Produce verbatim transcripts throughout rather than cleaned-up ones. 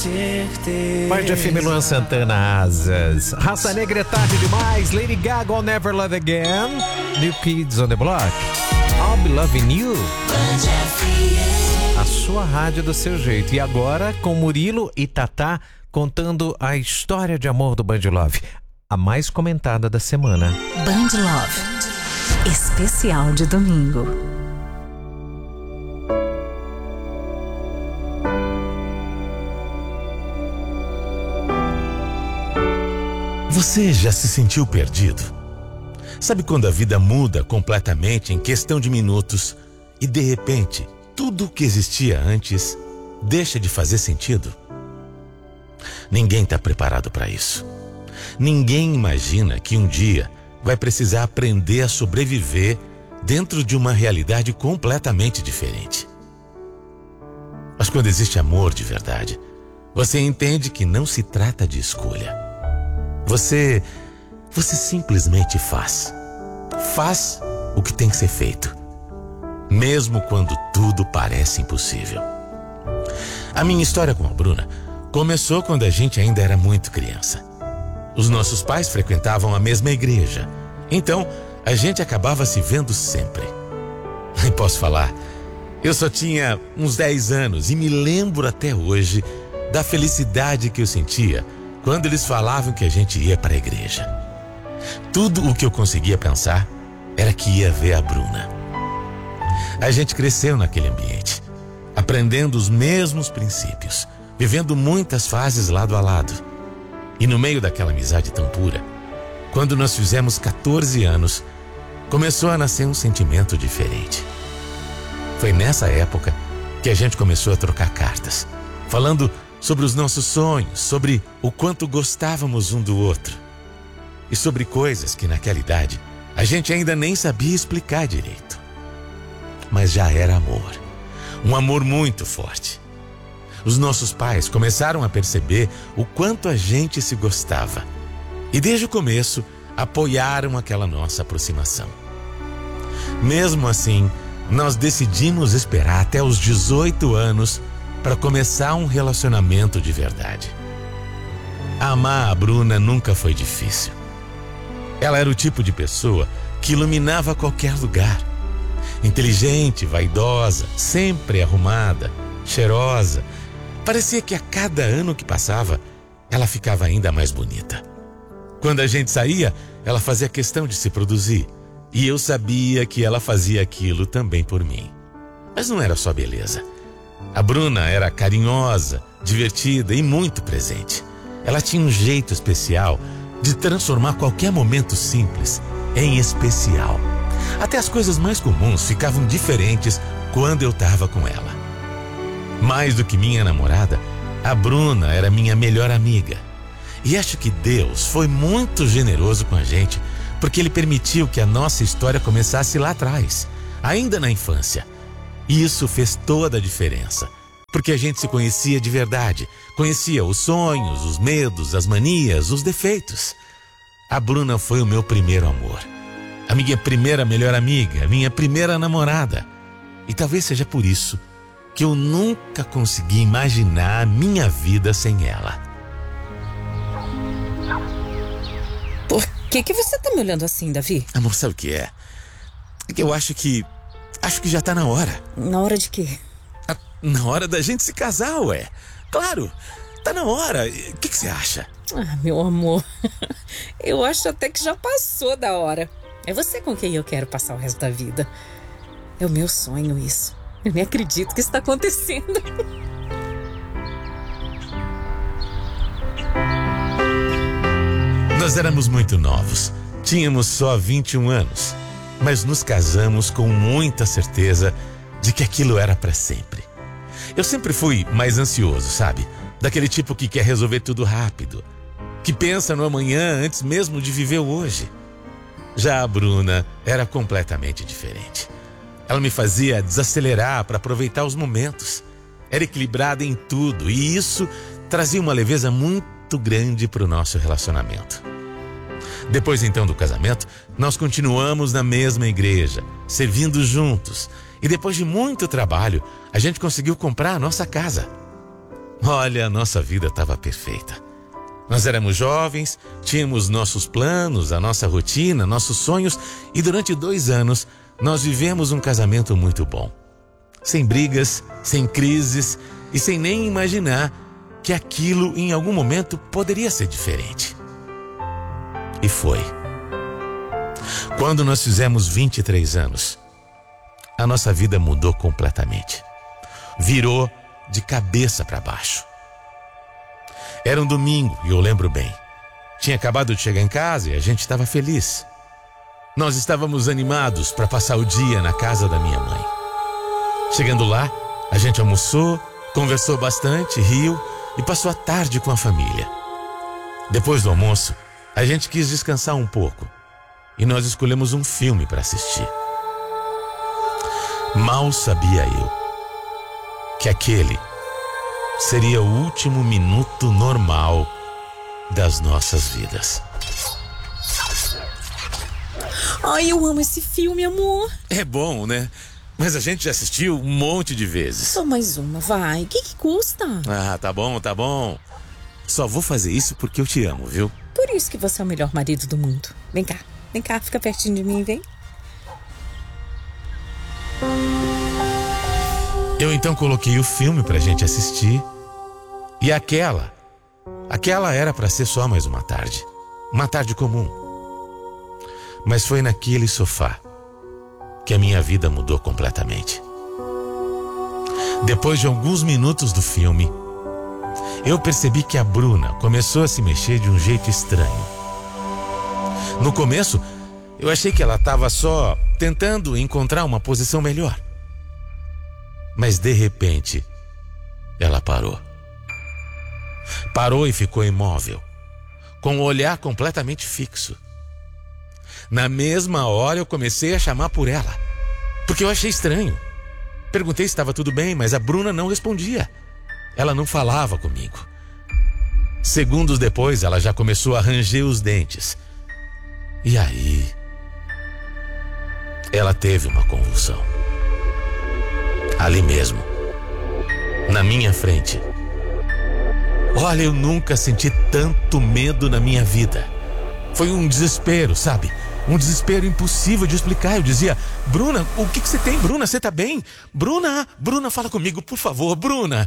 certeza. Pai de F M, Luan Santana, Asas. Raça Negra é tarde demais. Lady Gaga, I'll Never Love Again. New Kids on the Block, I'll Be Loving You. A sua rádio do seu jeito. E agora com Murilo e Tatá contando a história de amor do Band Love, a mais comentada da semana. Band Love, especial de domingo. Você já se sentiu perdido? Sabe quando a vida muda completamente em questão de minutos e de repente tudo o que existia antes deixa de fazer sentido? Ninguém está preparado para isso. Ninguém imagina que um dia vai precisar aprender a sobreviver dentro de uma realidade completamente diferente. Mas quando existe amor de verdade, você entende que não se trata de escolha. Você, você simplesmente faz. Faz o que tem que ser feito, mesmo quando tudo parece impossível. A minha história com a Bruna começou quando a gente ainda era muito criança. Os nossos pais frequentavam a mesma igreja, então a gente acabava se vendo sempre. E posso falar, eu só tinha uns dez anos e me lembro até hoje da felicidade que eu sentia quando eles falavam que a gente ia para a igreja. Tudo o que eu conseguia pensar era que ia ver a Bruna. A gente cresceu naquele ambiente, aprendendo os mesmos princípios, vivendo muitas fases lado a lado. E no meio daquela amizade tão pura, quando nós fizemos catorze anos, começou a nascer um sentimento diferente. Foi nessa época que a gente começou a trocar cartas, falando sobre os nossos sonhos, sobre o quanto gostávamos um do outro e sobre coisas que naquela idade a gente ainda nem sabia explicar direito. Mas já era amor, um amor muito forte. Os nossos pais começaram a perceber o quanto a gente se gostava e desde o começo apoiaram aquela nossa aproximação. Mesmo assim, nós decidimos esperar até os dezoito anos para começar um relacionamento de verdade. Amar a Bruna nunca foi difícil. Ela era o tipo de pessoa que iluminava qualquer lugar. Inteligente, vaidosa, sempre arrumada, cheirosa. Parecia que a cada ano que passava, ela ficava ainda mais bonita. Quando a gente saía, ela fazia questão de se produzir. E eu sabia que ela fazia aquilo também por mim. Mas não era só beleza. A Bruna era carinhosa, divertida e muito presente. Ela tinha um jeito especial de transformar qualquer momento simples em especial. Até as coisas mais comuns ficavam diferentes quando eu estava com ela. Mais do que minha namorada, a Bruna era minha melhor amiga. E acho que Deus foi muito generoso com a gente, porque Ele permitiu que a nossa história começasse lá atrás, ainda na infância. E isso fez toda a diferença, porque a gente se conhecia de verdade, conhecia os sonhos, os medos, as manias, os defeitos. A Bruna foi o meu primeiro amor, a minha primeira melhor amiga, a minha primeira namorada. E talvez seja por isso que eu nunca consegui imaginar a minha vida sem ela. Por que que você tá me olhando assim, Davi? Amor, sabe o que é? É que eu acho que... Acho que já tá na hora. Na hora de quê? Na hora da gente se casar, ué. Claro, tá na hora. O que que você acha? Ah, meu amor, eu acho até que já passou da hora. É você com quem eu quero passar o resto da vida. É o meu sonho isso. Eu nem acredito que isso tá acontecendo. Nós éramos muito novos. Tínhamos só vinte e um anos. Mas nos casamos com muita certeza de que aquilo era para sempre. Eu sempre fui mais ansioso, sabe? Daquele tipo que quer resolver tudo rápido, que pensa no amanhã antes mesmo de viver o hoje. Já a Bruna era completamente diferente. Ela me fazia desacelerar para aproveitar os momentos. Era equilibrada em tudo e isso trazia uma leveza muito grande para o nosso relacionamento. Depois então do casamento, nós continuamos na mesma igreja, servindo juntos. E depois de muito trabalho, a gente conseguiu comprar a nossa casa. Olha, a nossa vida estava perfeita. Nós éramos jovens, tínhamos nossos planos, a nossa rotina, nossos sonhos, e durante dois anos nós vivemos um casamento muito bom. Sem brigas, sem crises e sem nem imaginar que aquilo em algum momento poderia ser diferente. E foi. Quando nós fizemos vinte e três anos, a nossa vida mudou completamente. Virou de cabeça para baixo. Era um domingo e eu lembro bem. Tinha acabado de chegar em casa e a gente estava feliz. Nós estávamos animados para passar o dia na casa da minha mãe. Chegando lá, a gente almoçou, conversou bastante, riu e passou a tarde com a família. Depois do almoço, a gente quis descansar um pouco e nós escolhemos um filme para assistir. Mal sabia eu que aquele seria o último minuto normal das nossas vidas. Ai, eu amo esse filme, amor. É bom, né? Mas a gente já assistiu um monte de vezes. Só mais uma, vai. O que que custa? Ah, tá bom, tá bom. Só vou fazer isso porque eu te amo, viu? Por isso que você é o melhor marido do mundo. Vem cá, vem cá, fica pertinho de mim, vem. Eu então coloquei o filme pra gente assistir. E aquela, aquela era pra ser só mais uma tarde. Uma tarde comum. Mas foi naquele sofá que a minha vida mudou completamente. Depois de alguns minutos do filme, eu percebi que a Bruna começou a se mexer de um jeito estranho. No começo, eu achei que ela estava só tentando encontrar uma posição melhor. Mas de repente, ela parou. Parou e ficou imóvel, com o olhar completamente fixo. Na mesma hora eu comecei a chamar por ela, porque eu achei estranho. Perguntei se estava tudo bem, mas a Bruna não respondia. Ela não falava comigo. Segundos depois, ela já começou a ranger os dentes. E aí, ela teve uma convulsão. Ali mesmo, na minha frente. Olha, eu nunca senti tanto medo na minha vida. Foi um desespero, sabe? Um desespero impossível de explicar. Eu dizia: Bruna, o que, que você tem? Bruna, você tá bem? Bruna, Bruna, fala comigo, por favor, Bruna.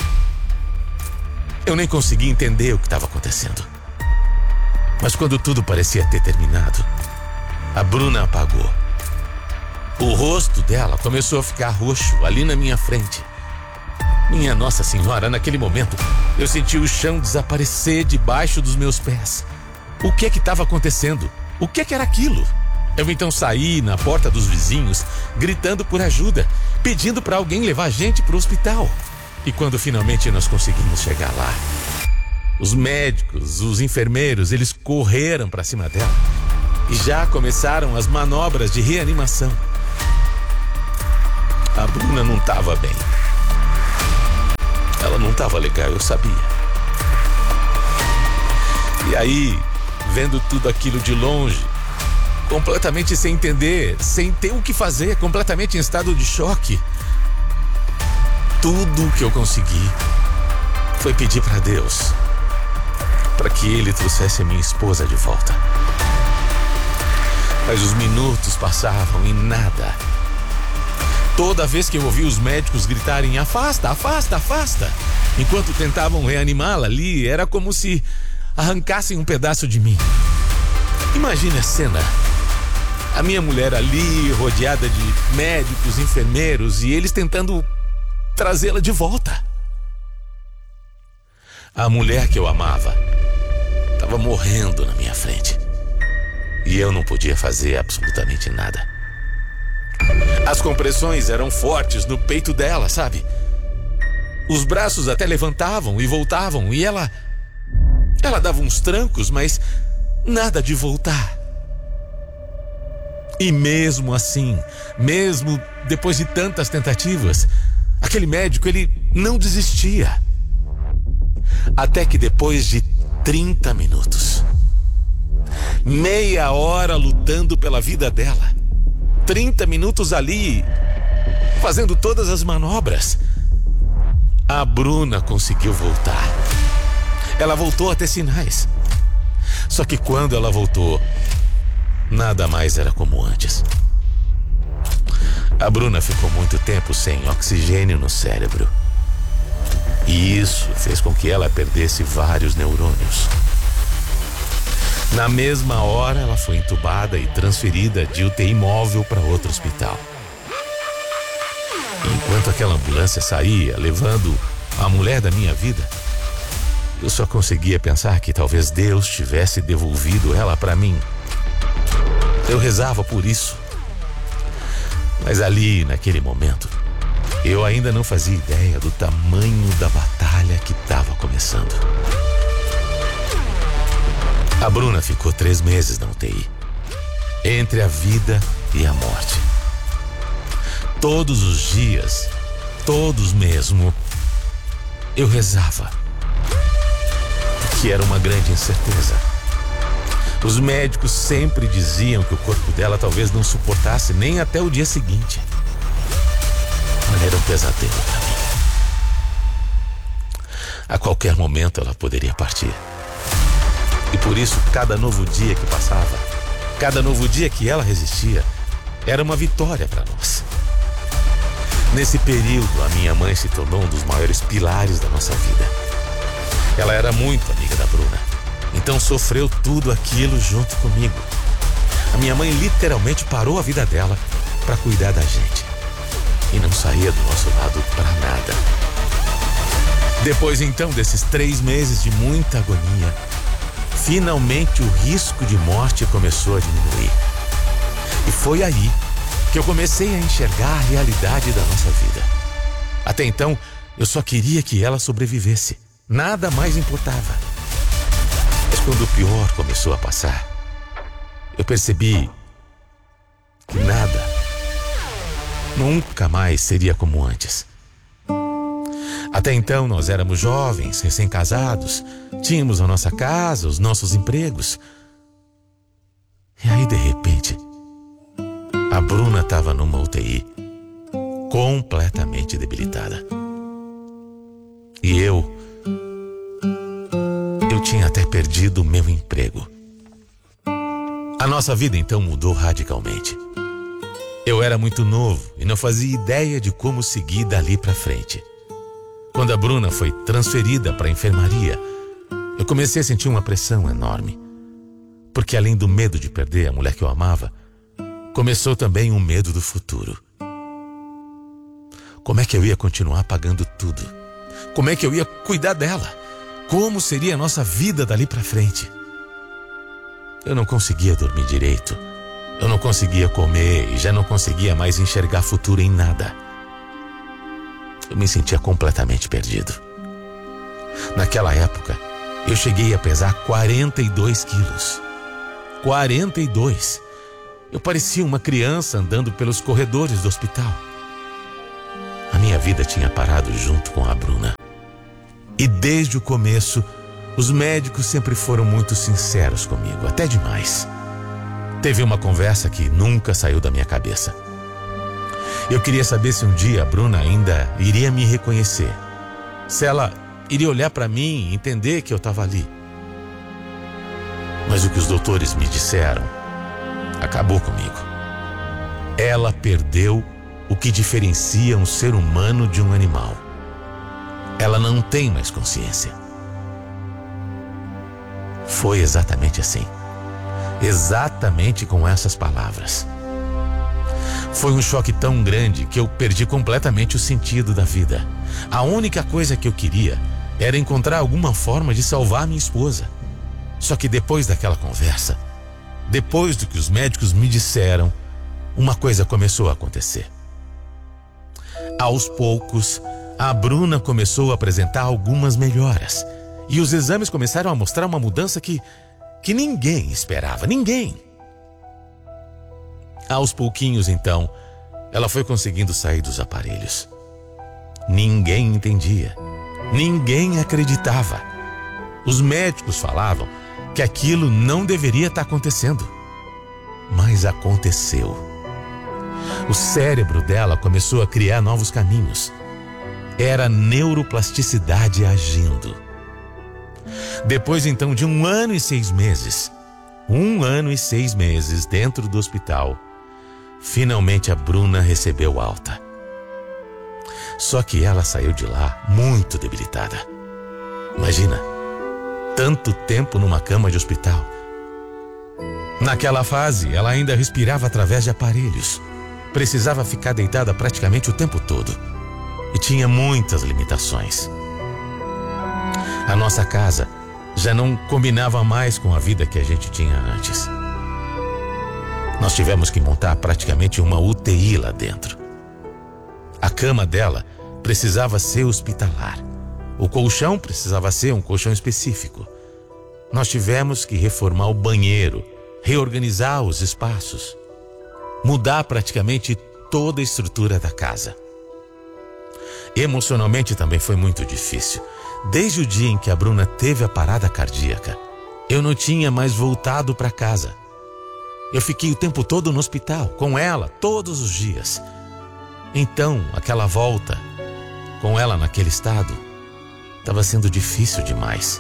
Eu nem consegui entender o que estava acontecendo. Mas quando tudo parecia ter terminado, a Bruna apagou. O rosto dela começou a ficar roxo ali na minha frente. Minha Nossa Senhora, naquele momento, eu senti o chão desaparecer debaixo dos meus pés. O que é que estava acontecendo? O que é que era aquilo? Eu então saí na porta dos vizinhos, gritando por ajuda, pedindo para alguém levar a gente para o hospital. E quando finalmente nós conseguimos chegar lá, os médicos, os enfermeiros, eles correram para cima dela e já começaram as manobras de reanimação. A Bruna não estava bem. Ela não estava legal, eu sabia. E aí, vendo tudo aquilo de longe, completamente sem entender, sem ter o que fazer, completamente em estado de choque, tudo que eu consegui foi pedir para Deus para que Ele trouxesse a minha esposa de volta. Mas os minutos passavam e nada. Toda vez que eu ouvi os médicos gritarem: afasta, afasta, afasta, enquanto tentavam reanimá-la ali, era como se arrancassem um pedaço de mim. Imagine a cena. A minha mulher ali, rodeada de médicos, enfermeiros, e eles tentando trazê-la de volta. A mulher que eu amava estava morrendo na minha frente. E eu não podia fazer absolutamente nada. As compressões eram fortes no peito dela, sabe? Os braços até levantavam e voltavam, e ela... Ela dava uns trancos, mas nada de voltar. E mesmo assim, mesmo depois de tantas tentativas, aquele médico, ele não desistia. Até que depois de trinta minutos, meia hora lutando pela vida dela, trinta minutos ali, fazendo todas as manobras, a Bruna conseguiu voltar. Ela voltou a ter sinais. Só que quando ela voltou, nada mais era como antes. A Bruna ficou muito tempo sem oxigênio no cérebro. E isso fez com que ela perdesse vários neurônios. Na mesma hora, ela foi entubada e transferida de U T I móvel para outro hospital. Enquanto aquela ambulância saía, levando a mulher da minha vida, eu só conseguia pensar que talvez Deus tivesse devolvido ela para mim. Eu rezava por isso. Mas ali, naquele momento, eu ainda não fazia ideia do tamanho da batalha que estava começando. A Bruna ficou três meses na U T I, entre a vida e a morte. Todos os dias, todos mesmo, eu rezava, que era uma grande incerteza. Os médicos sempre diziam que o corpo dela talvez não suportasse nem até o dia seguinte. Olha, era um pesadelo para mim. A qualquer momento ela poderia partir. E por isso, cada novo dia que passava, cada novo dia que ela resistia, era uma vitória para nós. Nesse período, a minha mãe se tornou um dos maiores pilares da nossa vida. Ela era muito amiga da Bruna, então sofreu tudo aquilo junto comigo. A minha mãe literalmente parou a vida dela para cuidar da gente e não saía do nosso lado para nada. Depois então desses três meses de muita agonia, finalmente o risco de morte começou a diminuir. E foi aí que eu comecei a enxergar a realidade da nossa vida. Até então, eu só queria que ela sobrevivesse. Nada mais importava. Mas quando o pior começou a passar, eu percebi que nada, nunca mais seria como antes. Até então nós éramos jovens, recém-casados, tínhamos a nossa casa, os nossos empregos. E aí, de repente, a Bruna estava numa U T I, completamente debilitada. E eu, eu tinha até perdido o meu emprego. A nossa vida então mudou radicalmente. Eu era muito novo e não fazia ideia de como seguir dali para frente. Quando a Bruna foi transferida para a enfermaria, eu comecei a sentir uma pressão enorme. Porque além do medo de perder a mulher que eu amava, começou também um medo do futuro. Como é que eu ia continuar pagando tudo? Como é que eu ia cuidar dela? Como seria a nossa vida dali para frente? Eu não conseguia dormir direito. Eu não conseguia comer e já não conseguia mais enxergar futuro em nada. Eu me sentia completamente perdido. Naquela época, eu cheguei a pesar quarenta e dois quilos. quarenta e dois. Eu parecia uma criança andando pelos corredores do hospital. A minha vida tinha parado junto com a Bruna. E desde o começo, os médicos sempre foram muito sinceros comigo, até demais. Teve uma conversa que nunca saiu da minha cabeça. Eu queria saber se um dia a Bruna ainda iria me reconhecer. Se ela iria olhar para mim e entender que eu estava ali. Mas o que os doutores me disseram acabou comigo. Ela perdeu o que diferencia um ser humano de um animal. Ela não tem mais consciência. Foi exatamente assim. Exatamente com essas palavras. Foi um choque tão grande que eu perdi completamente o sentido da vida. A única coisa que eu queria era encontrar alguma forma de salvar minha esposa. Só que depois daquela conversa, depois do que os médicos me disseram, uma coisa começou a acontecer. Aos poucos, a Bruna começou a apresentar algumas melhoras. E os exames começaram a mostrar uma mudança que, que ninguém esperava, ninguém. Aos pouquinhos, então, ela foi conseguindo sair dos aparelhos. Ninguém entendia. Ninguém acreditava. Os médicos falavam que aquilo não deveria estar acontecendo. Mas aconteceu. O cérebro dela começou a criar novos caminhos. Era neuroplasticidade agindo. Depois então de um ano e seis meses, um ano e seis meses dentro do hospital, finalmente a Bruna recebeu alta. Só que ela saiu de lá muito debilitada. Imagina, tanto tempo numa cama de hospital. Naquela fase, ela ainda respirava através de aparelhos. Precisava ficar deitada praticamente o tempo todo. E tinha muitas limitações. A nossa casa já não combinava mais com a vida que a gente tinha antes. Nós tivemos que montar praticamente uma U T I lá dentro. A cama dela precisava ser hospitalar. O colchão precisava ser um colchão específico. Nós tivemos que reformar o banheiro, reorganizar os espaços, mudar praticamente toda a estrutura da casa. Emocionalmente também foi muito difícil. Desde o dia em que a Bruna teve a parada cardíaca, eu não tinha mais voltado para casa. Eu fiquei o tempo todo no hospital, com ela, todos os dias. Então, aquela volta, com ela naquele estado, estava sendo difícil demais.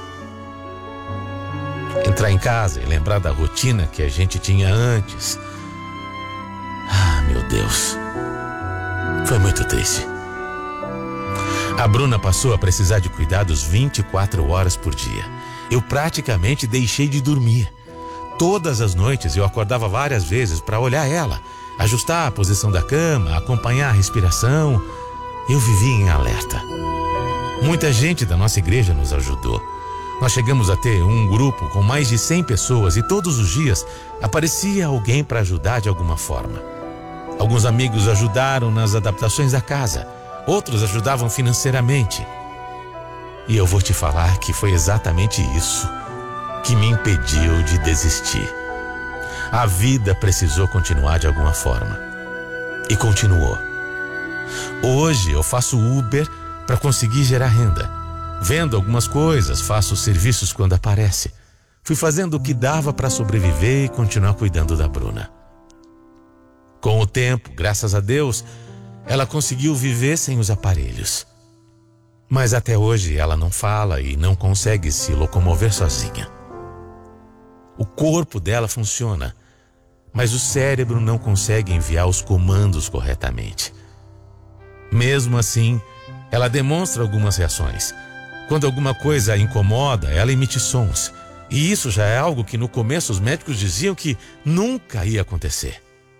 Entrar em casa e lembrar da rotina que a gente tinha antes. Ah, meu Deus. Foi muito triste. A Bruna passou a precisar de cuidados vinte e quatro horas por dia. Eu praticamente deixei de dormir. Todas as noites eu acordava várias vezes para olhar ela, ajustar a posição da cama, acompanhar a respiração. Eu vivia em alerta. Muita gente da nossa igreja nos ajudou. Nós chegamos a ter um grupo com mais de cem pessoas e todos os dias aparecia alguém para ajudar de alguma forma. Alguns amigos ajudaram nas adaptações da casa, outros ajudavam financeiramente. E eu vou te falar que foi exatamente isso que me impediu de desistir. A vida precisou continuar de alguma forma. E continuou. Hoje eu faço Uber para conseguir gerar renda. Vendo algumas coisas, faço serviços quando aparece. Fui fazendo o que dava para sobreviver e continuar cuidando da Bruna. Com o tempo, graças a Deus, ela conseguiu viver sem os aparelhos. Mas até hoje ela não fala e não consegue se locomover sozinha. O corpo dela funciona, mas o cérebro não consegue enviar os comandos corretamente. Mesmo assim, ela demonstra algumas reações. Quando alguma coisa a incomoda, ela emite sons. E isso já é algo que no começo os médicos diziam que nunca ia acontecer.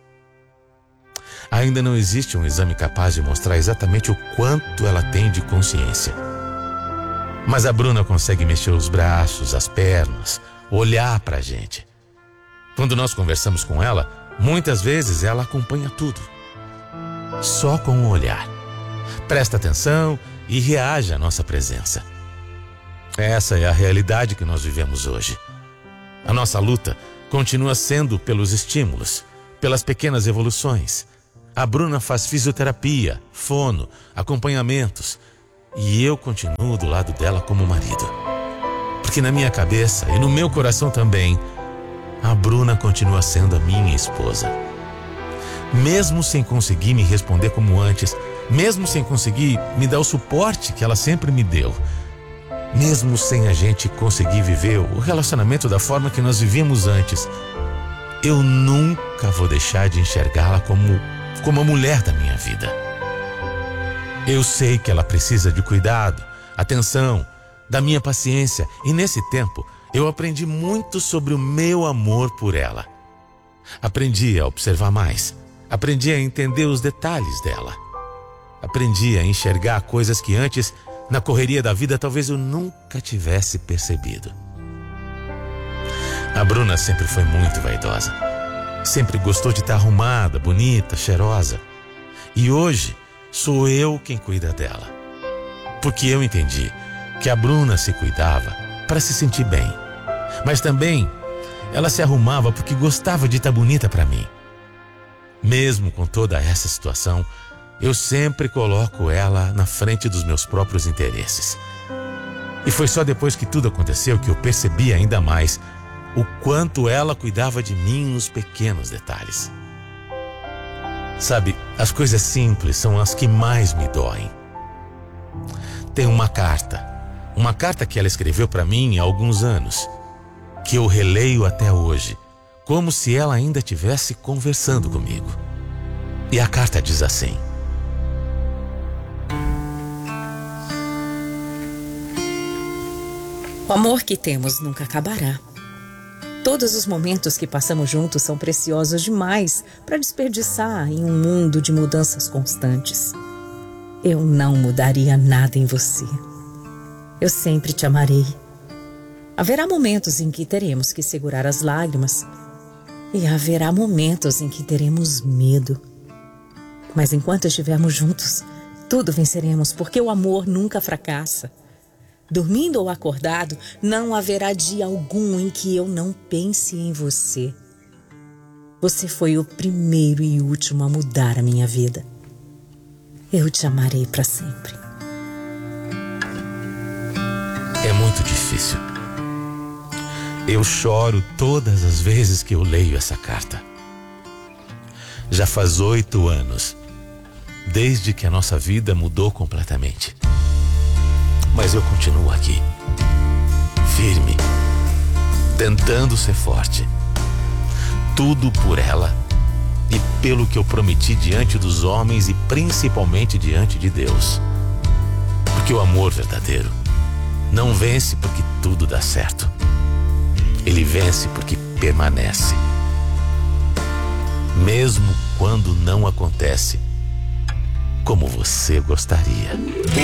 Ainda não existe um exame capaz de mostrar exatamente o quanto ela tem de consciência. Mas a Bruna consegue mexer os braços, as pernas, olhar pra gente. Quando nós conversamos com ela, muitas vezes ela acompanha tudo. Só com o olhar. Presta atenção e reage à nossa presença. Essa é a realidade que nós vivemos hoje. A nossa luta continua sendo pelos estímulos, pelas pequenas evoluções. A Bruna faz fisioterapia, fono, acompanhamentos. E eu continuo do lado dela como marido. Porque na minha cabeça e no meu coração também, a Bruna continua sendo a minha esposa. Mesmo sem conseguir me responder como antes, mesmo sem conseguir me dar o suporte que ela sempre me deu, mesmo sem a gente conseguir viver o relacionamento da forma que nós vivíamos antes, eu nunca vou deixar de enxergá-la como, como a mulher da minha vida. Eu sei que ela precisa de cuidado, atenção, da minha paciência, e nesse tempo eu aprendi muito sobre o meu amor por ela. Aprendi a observar mais, aprendi a entender os detalhes dela. Aprendi a enxergar coisas que antes, na correria da vida, talvez eu nunca tivesse percebido. A Bruna sempre foi muito vaidosa. Sempre gostou de estar arrumada, bonita, cheirosa. E hoje, sou eu quem cuida dela. Porque eu entendi que a Bruna se cuidava para se sentir bem. Mas também, ela se arrumava porque gostava de estar bonita para mim. Mesmo com toda essa situação, eu sempre coloco ela na frente dos meus próprios interesses. E foi só depois que tudo aconteceu que eu percebi ainda mais o quanto ela cuidava de mim nos pequenos detalhes. Sabe, as coisas simples são as que mais me doem. Tem uma carta, uma carta que ela escreveu para mim há alguns anos, que eu releio até hoje, como se ela ainda estivesse conversando comigo. E a carta diz assim: o amor que temos nunca acabará. Todos os momentos que passamos juntos são preciosos demais para desperdiçar em um mundo de mudanças constantes. Eu não mudaria nada em você. Eu sempre te amarei. Haverá momentos em que teremos que segurar as lágrimas e haverá momentos em que teremos medo. Mas enquanto estivermos juntos, tudo venceremos, porque o amor nunca fracassa. Dormindo ou acordado, não haverá dia algum em que eu não pense em você. Você foi o primeiro e último a mudar a minha vida. Eu te amarei para sempre. É muito difícil. Eu choro todas as vezes que eu leio essa carta. Já faz oito anos, desde que a nossa vida mudou completamente. Mas eu continuo aqui, firme, tentando ser forte. Tudo por ela e pelo que eu prometi diante dos homens e principalmente diante de Deus. Porque o amor verdadeiro não vence porque tudo dá certo. Ele vence porque permanece. Mesmo quando não acontece como você gostaria.